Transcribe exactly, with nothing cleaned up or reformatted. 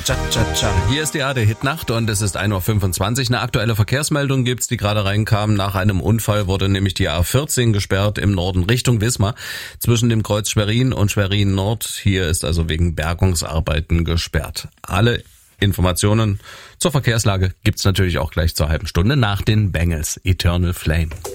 Cha-cha-cha. Hier ist die A D-Hit-Nacht und es ist ein Uhr fünfundzwanzig. Eine aktuelle Verkehrsmeldung gibt's, die gerade reinkam. Nach einem Unfall wurde nämlich die A vierzehn gesperrt im Norden Richtung Wismar zwischen dem Kreuz Schwerin und Schwerin Nord. Hier ist also wegen Bergungsarbeiten gesperrt. Alle Informationen zur Verkehrslage gibt's natürlich auch gleich zur halben Stunde nach den Bangles. Eternal Flame.